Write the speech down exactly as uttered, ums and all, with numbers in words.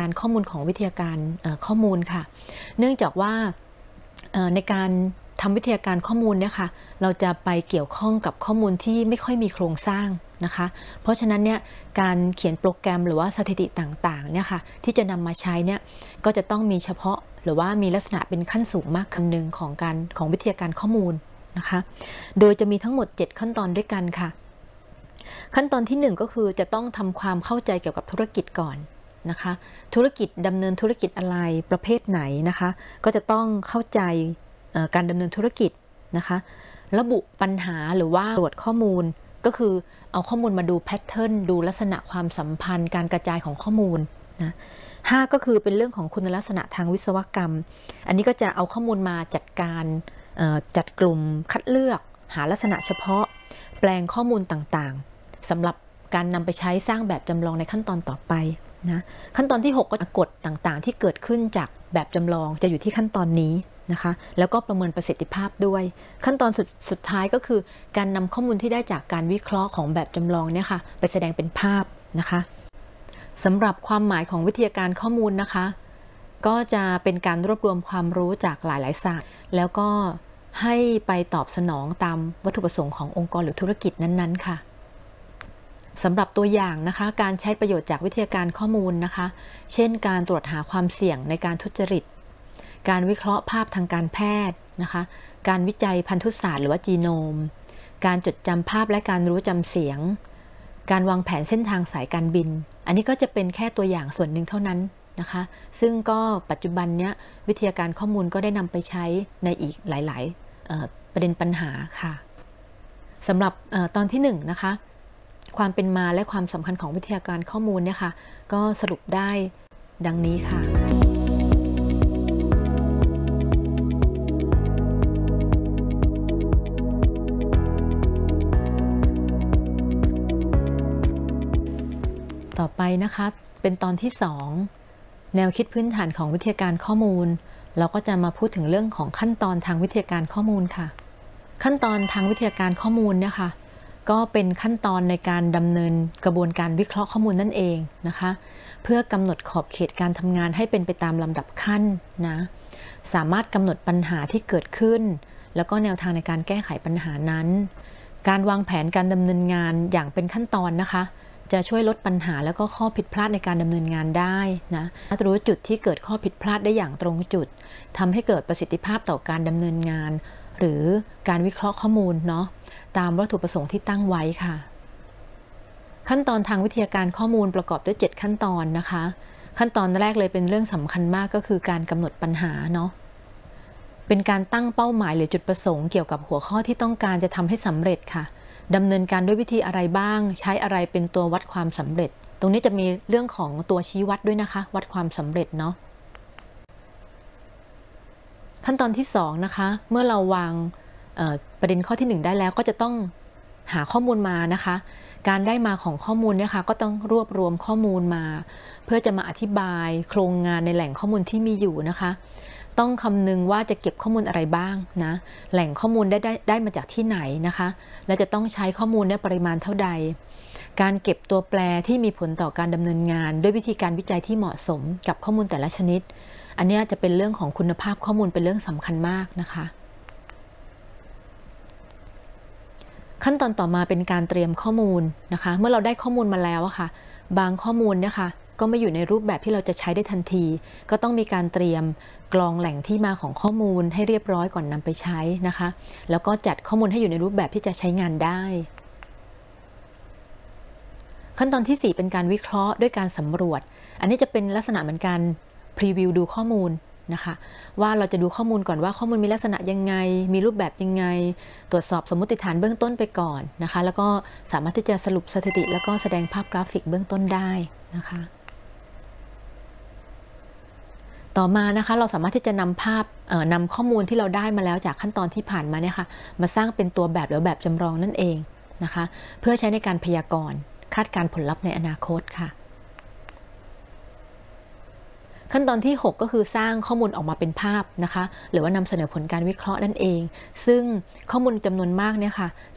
การข้อมูลของวิทยาการข้อมูลค่ะเนื่องจากว่าในการทำวิทยาการข้อมูลเนี่ยค่ะเราจะไปเกี่ยวข้องกับข้อมูลที่ไม่ค่อยมีโครงสร้างนะคะเพราะฉะนั้นเนี่ยการเขียนโปรแกรมหรือว่าสถิติต่างๆเนี่ยค่ะที่จะนำมาใช้เนี่ยก็จะต้องมีเฉพาะหรือว่ามีลักษณะเป็นขั้นสูงมากคำนึงของการของวิทยาการข้อมูลนะคะโดยจะมีทั้งหมดเจ็ดขั้นตอนด้วยกันค่ะขั้นตอนที่หนึ่งก็คือจะต้องทำความเข้าใจเกี่ยวกับธุรกิจก่อนนะคะธุรกิจดำเนินธุรกิจอะไรประเภทไหนนะคะก็จะต้องเข้าใจการดำเนินธุรกิจนะคะระบุปัญหาหรือว่าตรวจข้อมูลก็คือเอาข้อมูลมาดูแพทเทิร์นดูลักษณะความสัมพันธ์การกระจายของข้อมูลนะห้าก็คือเป็นเรื่องของคุณลักษณะทางวิศวกรรมอันนี้ก็จะเอาข้อมูลมาจัดการจัดกลุ่มคัดเลือกหาลักษณะเฉพาะแปลงข้อมูลต่างๆสำหรับการนำไปใช้สร้างแบบจำลองในขั้นตอนต่อไปนะขั้นตอนที่หกก็กฎต่างๆที่เกิดขึ้นจากแบบจำลองจะอยู่ที่ขั้นตอนนี้นะคะแล้วก็ประเมินประสิทธิภาพด้วยขั้นตอนสุดสุดท้ายก็คือการนำข้อมูลที่ได้จากการวิเคราะห์ของแบบจำลองเนี่ยค่ะไปแสดงเป็นภาพนะคะสำหรับความหมายของวิทยาการข้อมูลนะคะก็จะเป็นการรวบรวมความรู้จากหลายๆศาสตร์แล้วก็ให้ไปตอบสนองตามวัตถุประสงค์ขององค์กรหรือธุรกิจนั้นๆค่ะสำหรับตัวอย่างนะคะการใช้ประโยชน์จากวิทยาการข้อมูลนะคะเช่นการตรวจหาความเสี่ยงในการทุจริตการวิเคราะห์ภาพทางการแพทย์นะคะการวิจัยพันธุศาสตร์หรือว่าจีโนมการจดจำภาพและการรู้จำเสียงการวางแผนเส้นทางสายการบินอันนี้ก็จะเป็นแค่ตัวอย่างส่วนหนึ่งเท่านั้นนะคะซึ่งก็ปัจจุบันเนี้ยวิทยาการข้อมูลก็ได้นำไปใช้ในอีกหลายๆประเด็นปัญหาค่ะสำหรับตอนที่หนึ่งนะคะความเป็นมาและความสำคัญของวิทยาการข้อมูลเนี่ยค่ะก็สรุปได้ดังนี้ค่ะต่อไปนะคะเป็นตอนที่สองแนวคิดพื้นฐานของวิทยาการข้อมูลเราก็จะมาพูดถึงเรื่องของขั้นตอนทางวิทยาการข้อมูลค่ะขั้นตอนทางวิทยาการข้อมูลเนี่ยค่ะก็เป็นขั้นตอนในการดำเนินกระบวนการวิเคราะห์ข้อมูลนั่นเองนะคะเพื่อกำหนดขอบเขตการทำงานให้เป็นไปตามลำดับขั้นนะสามารถกำหนดปัญหาที่เกิดขึ้นแล้วก็แนวทางในการแก้ไขปัญหานั้นการวางแผนการดำเนินงานอย่างเป็นขั้นตอนนะคะจะช่วยลดปัญหาแล้วก็ข้อผิดพลาดในการดำเนินงานได้นะรู้จุดที่เกิดข้อผิดพลาดได้อย่างตรงจุดทำให้เกิดประสิทธิภาพต่อการดำเนินงานหรือการวิเคราะห์ข้อมูลเนาะตามวัตถุประสงค์ที่ตั้งไว้ค่ะขั้นตอนทางวิทยาการข้อมูลประกอบด้วยเจ็ดขั้นตอนนะคะขั้นตอนแรกเลยเป็นเรื่องสำคัญมากก็คือการกำหนดปัญหาเนาะเป็นการตั้งเป้าหมายหรือจุดประสงค์เกี่ยวกับหัวข้อที่ต้องการจะทำให้สำเร็จค่ะดำเนินการด้วยวิธีอะไรบ้างใช้อะไรเป็นตัววัดความสำเร็จตรงนี้จะมีเรื่องของตัวชี้วัดด้วยนะคะวัดความสำเร็จเนาะขั้นตอนที่สองนะคะเมื่อเราวางประเด็นข้อที่หนึ่งได้แล้วก็จะต้องหาข้อมูลมานะคะการได้มาของข้อมูลเนี่ยค่ะก็ต้องรวบรวมข้อมูลมาเพื่อจะมาอธิบายโครงงานในแหล่งข้อมูลที่มีอยู่นะคะต้องคำนึงว่าจะเก็บข้อมูลอะไรบ้างนะแหล่งข้อมูลได้ได้ได้มาจากที่ไหนนะคะและจะต้องใช้ข้อมูลในปริมาณเท่าใดการเก็บตัวแปรที่มีผลต่อการดำเนินงานด้วยวิธีการวิจัยที่เหมาะสมกับข้อมูลแต่ละชนิดอันนี้จะเป็นเรื่องของคุณภาพข้อมูลเป็นเรื่องสำคัญมากนะคะขั้นตอนต่อมาเป็นการเตรียมข้อมูลนะคะเมื่อเราได้ข้อมูลมาแล้วค่ะบางข้อมูลเนี่ยค่ะก็ไม่อยู่ในรูปแบบที่เราจะใช้ได้ทันทีก็ต้องมีการเตรียมกรองแหล่งที่มาของข้อมูลให้เรียบร้อยก่อนนำไปใช้นะคะแล้วก็จัดข้อมูลให้อยู่ในรูปแบบที่จะใช้งานได้ขั้นตอนที่สี่เป็นการวิเคราะห์ด้วยการสำรวจอันนี้จะเป็นลักษณะเหมือนการพรีวิวดูข้อมูลนะคะว่าเราจะดูข้อมูลก่อนว่าข้อมูลมีลักษณะยังไงมีรูปแบบยังไงตรวจสอบสมมติฐานเบื้องต้นไปก่อนนะคะแล้วก็สามารถที่จะสรุปสถิติแล้วก็แสดงภาพกราฟิกเบื้องต้นได้นะคะต่อมานะคะเราสามารถที่จะนำภาพนำข้อมูลที่เราได้มาแล้วจากขั้นตอนที่ผ่านมาเนี่ยค่ะมาสร้างเป็นตัวแบบหรือแบบจำลองนั่นเองนะคะเพื่อใช้ในการพยากรณ์คาดการณ์ผลลัพธ์ในอนาคตค่ะขั้นตอนที่หกก็คือสร้างข้อมูลออกมาเป็นภาพนะคะหรือว่านำเสนอผลการวิเคราะห์นั่นเองซึ่งข้อมูลจำนวนมากเนี่ยค่ะ